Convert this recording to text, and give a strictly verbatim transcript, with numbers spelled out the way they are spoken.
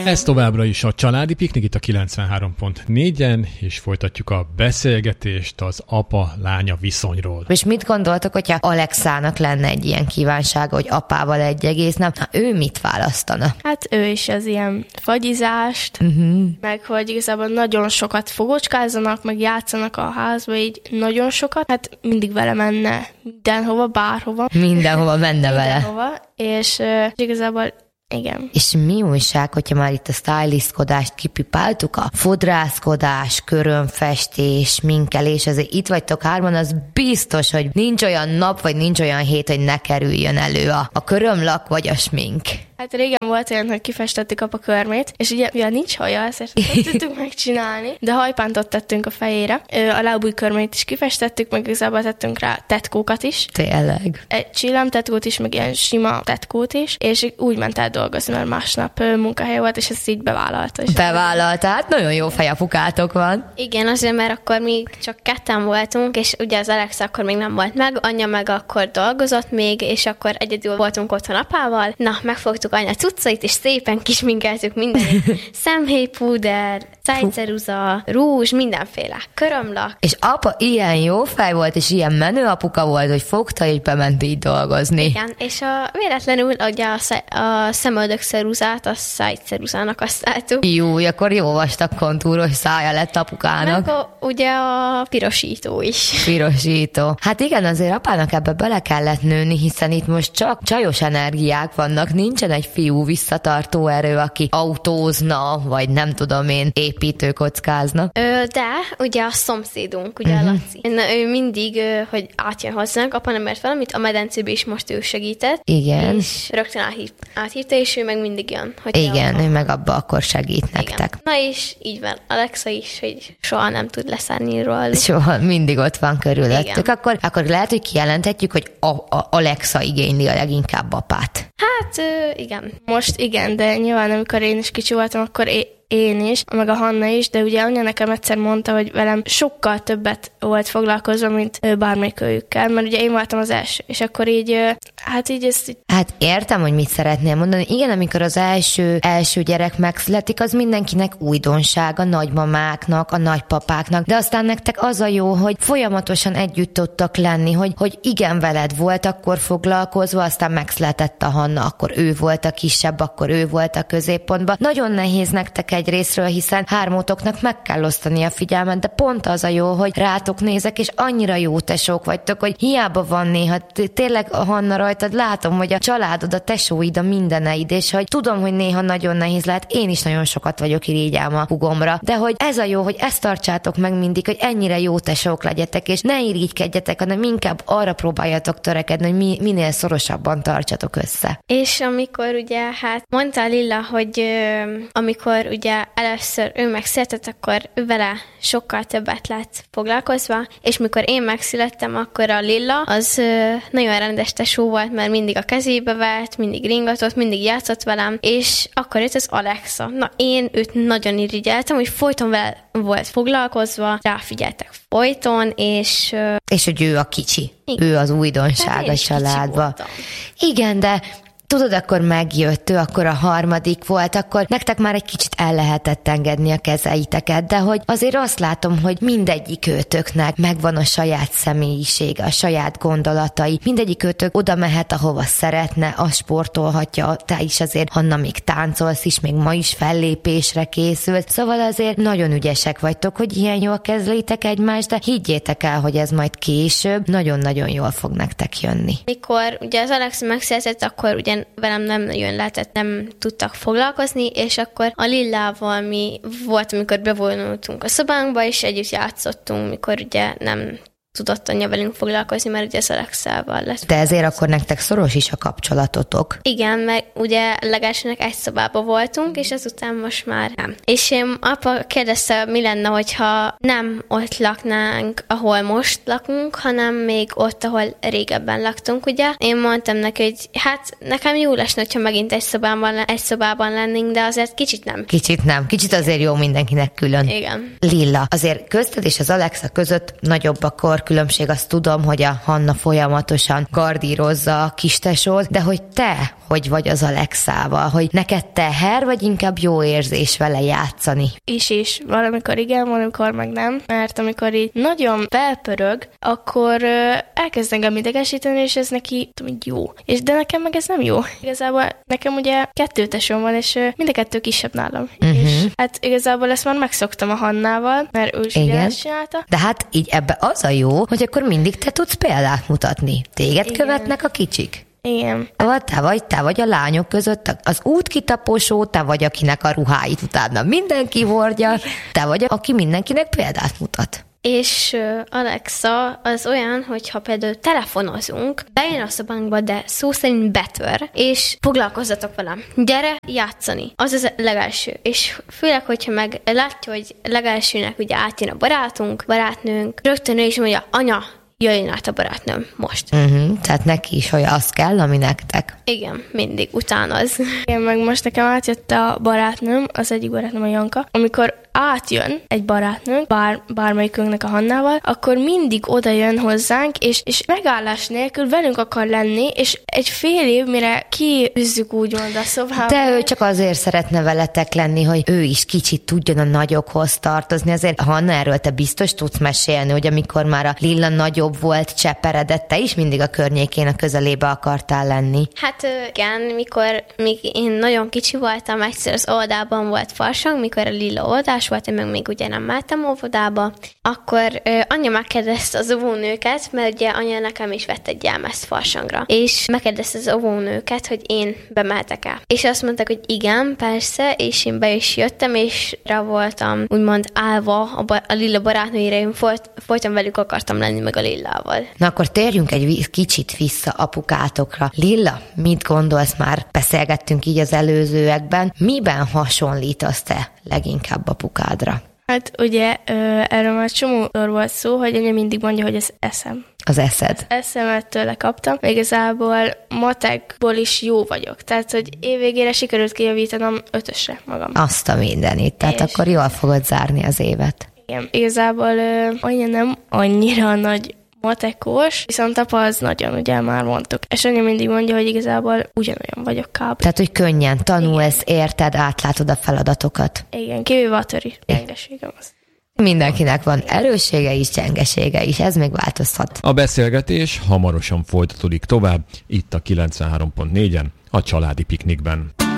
Ez továbbra is a Családi Piknik itt a kilencvenhárom pont négyen, és folytatjuk a beszélgetést az apa-lánya viszonyról. És mit gondoltok, hogyha Alexának lenne egy ilyen kívánsága, hogy apával egy egész nap, na, ő mit választana? Hát ő is az ilyen fagyizást, uh-huh. meg hogy igazából nagyon sokat fogocskázzanak, meg játszanak a házba, így nagyon sokat. Hát mindig vele menne mindenhova, bárhova. Mindenhova menne vele. Mindenhova, és uh, igazából igen. És mi újság, hogyha már itt a stylistkodást kipipáltuk, a fodrászkodás, körömfestés, minkelés, azért itt vagytok hárman, az biztos, hogy nincs olyan nap, vagy nincs olyan hét, hogy ne kerüljön elő a, a körömlak, vagy a smink. Hát régen volt olyan, hogy kifestettük apa körmét, és ugye, ugye nincs haja, ezért nem tudtuk megcsinálni, de hajpántot tettünk a fejére. A lábúj körmét is kifestettük, meg igazából tettünk rá tetkókat is. Tényleg. Egy csillámtetkót is, meg ilyen sima tetkót is, és úgy ment el dolgozni, mert másnap munkahely volt, és ezt így bevállalta. Bevállalta, hát nagyon jó fejapukátok van. Igen, azért, mert akkor mi csak ketten voltunk, és ugye az Alex akkor még nem volt meg, anyja meg akkor dolgozott még, és akkor egyedül voltunk otthon apával. Na, megfogtuk anya cuccait, és szépen kisminkeltük mindenit. Szemhéjpúder, szájceruza, rúzs, mindenféle. Körömlak. És apa ilyen jó fej volt, és ilyen menő apuka volt, hogy fogta, és bement így dolgozni. Igen, és a véletlenül ugye a, sze, a szemöldök ceruzát, a szájceruzának használtuk. Jó, akkor jó vastag kontúros szája lett apukának. Meg a, ugye a pirosító is. Pirosító. Hát igen, azért apának ebbe bele kellett nőni, hiszen itt most csak csajos energiák vannak, nincsen egy fiú visszatartó erő, aki autózna, vagy nem tudom én, építőkockázna. Ö, de ugye a szomszédunk, ugye uh-huh. a Laci. Na, ő mindig, hogy átjön hozzánk, apa nem ért valamit, a medencébe is most ő segített. Igen. És rögtön áthív, áthívta, és ő meg mindig jön. Igen, ő meg abba akkor segít nektek. Igen. Na és így van, Alexa is, hogy soha nem tud leszállni róla. Soha, mindig ott van körülöttük. Akkor, akkor lehet, hogy kijelenthetjük, hogy a, a Alexa igényli a leginkább apát. Hát, ö, igen. Most igen, de nyilván amikor én is kicsi voltam, akkor én én is, meg a Hanna is, de ugye anya nekem egyszer mondta, hogy velem sokkal többet volt foglalkozva, mint bármelyik őkkel, mert ugye én voltam az első, és akkor így, hát így ezt... Így... Hát értem, hogy mit szeretnél mondani. Igen, amikor az első, első gyerek megszületik, az mindenkinek újdonság, a nagymamáknak, a nagypapáknak, de aztán nektek az a jó, hogy folyamatosan együtt tudtak lenni, hogy, hogy igen, veled volt akkor foglalkozva, aztán megszületett a Hanna, akkor ő volt a kisebb, akkor ő volt a középpontban. Nagyon nehéz nektek egy részről, hiszen hármótoknak meg kell osztani a figyelmet, de pont az a jó, hogy rátok nézek, és annyira jó tesók vagytok, hogy hiába van néha, tényleg a Hanna rajtad, látom, hogy a családod, a tesóid, a mindeneid, és hogy tudom, hogy néha nagyon nehéz lehet, én is nagyon sokat vagyok irigyelme a hugomra, de hogy ez a jó, hogy ezt tartsátok meg mindig, hogy ennyire jó tesók legyetek, és ne irigykedjetek, hanem inkább arra próbáljatok törekedni, hogy mi, minél szorosabban tartsatok össze. És amikor ugye, hát mondta Lilla, hogy ö, amikor ugye először ő megszületett, akkor vele sokkal többet lett foglalkozva, és mikor én megszülettem, akkor a Lilla az ö, nagyon rendes tesó volt, mert mindig a kezébe vett, mindig ringatott, mindig játszott velem, és akkor jött az Alexa. Na, én őt nagyon irigyeltem, hogy folyton vele volt foglalkozva, ráfigyeltek folyton, és... Ö... És hogy ő a kicsi. Igen. Ő az újdonság a családba. Igen, de tudod, akkor megjött ő, akkor a harmadik volt, akkor nektek már egy kicsit el lehetett engedni a kezeiteket, de hogy azért azt látom, hogy mindegyik őtöknek megvan a saját személyisége, a saját gondolatai, mindegyik őtök oda mehet, ahova szeretne, azt sportolhatja, te is azért, Hanna, még táncolsz is, még ma is fellépésre készült, szóval azért nagyon ügyesek vagytok, hogy ilyen jól kezelitek egymást, de higgyétek el, hogy ez majd később nagyon-nagyon jól fog nektek jönni. Mikor ugye az Alex megszületett, akkor ugye velem nem nagyon lehetett, nem tudtak foglalkozni, és akkor a Lillával mi volt, amikor bevonultunk a szobánkba, és együtt játszottunk, mikor ugye nem tudott anya velünk foglalkozni, mert ugye az Alexával lett. De ezért akkor nektek szoros is a kapcsolatotok. Igen, mert ugye legelsőnek egy szobában voltunk, és azután most már nem. És én apa kérdezte, mi lenne, hogyha nem ott laknánk, ahol most lakunk, hanem még ott, ahol régebben laktunk, ugye? Én mondtam neki, hogy hát nekem jó lesne, hogyha megint egy szobában, egy szobában lennénk, de azért kicsit nem. Kicsit nem. Kicsit azért jó mindenkinek külön. Igen. Lilla, azért közted és az Alexa között nagyobb a kor különbség, azt tudom, hogy a Hanna folyamatosan gardírozza a kistesót, de hogy te hogy vagy az Alexával, hogy neked teher, vagy inkább jó érzés vele játszani? Is is. Valamikor igen, valamikor meg nem, mert amikor így nagyon felpörög, akkor ö, elkezd engem idegesíteni, és ez neki tudom, jó. És de nekem meg ez nem jó. Igazából nekem ugye kettő tesóm van, és ö, mind a kettő kisebb nálam. Uh-huh. És hát igazából ezt már megszoktam a Hannával, mert ő is ugye ezt csinálta. De hát így ebbe az a jó, hogy akkor mindig te tudsz példát mutatni. Téged igen. követnek a kicsik. Igen. Te vagy, te vagy a lányok között az útkitaposó, te vagy, akinek a ruháit utána mindenki hordja, te vagy, aki mindenkinek példát mutat. És uh, Alexa az olyan, hogyha például telefonozunk, bejön a szobánkba, de szó szerint betör, és foglalkozzatok velem. Gyere játszani. Az az legelső. És főleg, hogyha meg látja, hogy legelsőnek ugye átjön a barátunk, barátnőnk, rögtön ő is mondja, anya, jöjjön át a barátnőm most. Uh-huh, tehát neki is, hogy az kell, ami nektek. Igen, mindig utánoz. Igen, meg most nekem átjött a barátnőm, az egyik barátnőm a Janka. Amikor átjön egy barátnőnk, bár, bármelyikünknek a Hannával, akkor mindig oda jön hozzánk, és, és megállás nélkül velünk akar lenni, és egy fél év, mire kiüzzük úgymond a szobába. De ő csak azért szeretne veletek lenni, hogy ő is kicsit tudjon a nagyokhoz tartozni. Azért, Hanna, erről te biztos tudsz mesélni, hogy amikor már a Lilla nagyobb volt, cseperedett, te is mindig a környékén, a közelébe akartál lenni. Hát igen, mikor még én nagyon kicsi voltam, egyszer az óvodában volt farsang, mikor a Lilla óvodás volt, én meg még ugye nem mentem óvodába, akkor ö, anya megkérdezte az óvónőket, mert ugye anya nekem is vett egy jelmezt farsangra, és megkérdezte az óvónőket, hogy én bemehetek el. És azt mondták, hogy igen, persze, és én be is jöttem, és rá voltam úgymond állva a, ba- a Lilla barátnőire, én folyt, folyton velük akartam lenni meg a Lillával. Na akkor térjünk egy kicsit vissza apukátokra. Lilla, mit gondolsz, már beszélgettünk így az előzőekben, miben hasonlítasz te leginkább apukádra? Hát ugye erről már csomószor volt szó, hogy anya mindig mondja, hogy ez eszem. Az eszed. Az eszemet tőle kaptam. Igazából matekból is jó vagyok. Tehát, hogy évvégére sikerült kijavítanom ötösre magam. Azt a mindenit. Tehát és akkor jól fogod zárni az évet. Igen. Igazából anya nem annyira nagy matekos, viszont apa az nagyon, ugye már mondtuk. És anya mindig mondja, hogy igazából ugyanolyan vagyok kb. Tehát, hogy könnyen tanulsz, érted, átlátod a feladatokat. Igen, kivéve a töri gyengeségem az. Mindenkinek van erőssége is, gyengesége is, ez még változhat. A beszélgetés hamarosan folytatódik tovább, itt a kilencvenhárom pont négyen, a Családi Piknikben.